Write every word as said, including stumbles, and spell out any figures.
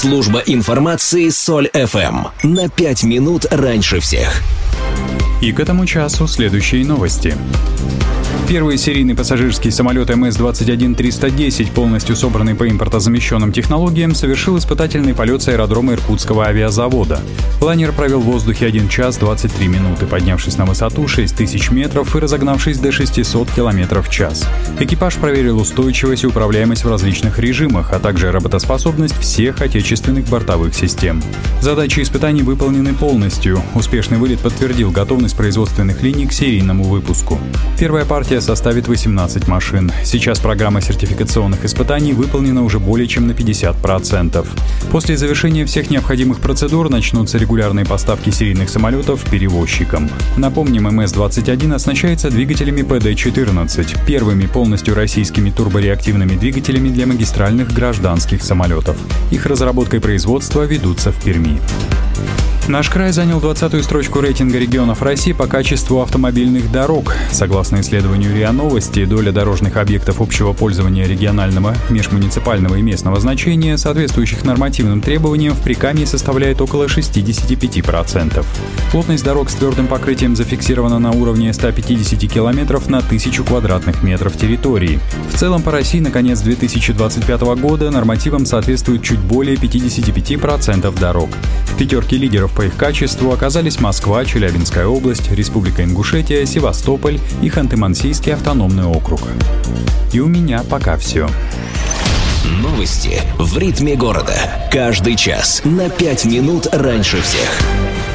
Служба информации Соль эф эм. На пять минут раньше всех. И к этому часу следующие новости. Первый серийный пассажирский самолет эм эс двадцать один триста десять, полностью собранный по импортозамещенным технологиям, совершил испытательный полет с аэродрома Иркутского авиазавода. Лайнер провел в воздухе один час двадцать три минуты, поднявшись на высоту шесть тысяч метров и разогнавшись до шестьсот километров в час. Экипаж проверил устойчивость и управляемость в различных режимах, а также работоспособность всех отечественных бортовых систем. Задачи испытаний выполнены полностью. Успешный вылет подтвердил готовность производственных линий к серийному выпуску. Первая партия составит восемнадцать машин. Сейчас программа сертификационных испытаний выполнена уже более чем на пятьдесят процентов. После завершения всех необходимых процедур начнутся регулярные поставки серийных самолетов перевозчикам. Напомним, эм эс двадцать один оснащается двигателями пэ дэ четырнадцать, первыми полностью российскими турбореактивными двигателями для магистральных гражданских самолетов. Их разработка и производство ведутся в Перми. Наш край занял двадцатую строчку рейтинга регионов России по качеству автомобильных дорог. Согласно исследованию РИА Новости, доля дорожных объектов общего пользования регионального, межмуниципального и местного значения, соответствующих нормативным требованиям, в Прикамье составляет около шестьдесят пять процентов. Плотность дорог с твердым покрытием зафиксирована на уровне сто пятьдесят километров на тысячу квадратных метров территории. В целом по России на конец две тысячи двадцать пятого года нормативам соответствует чуть более пятьдесят пять процентов дорог. В пятерке лидеров по их качеству оказались Москва, Челябинская область, Республика Ингушетия, Севастополь и Ханты-Мансийский автономный округ. И у меня пока все. Новости в ритме города. Каждый час на пять минут раньше всех.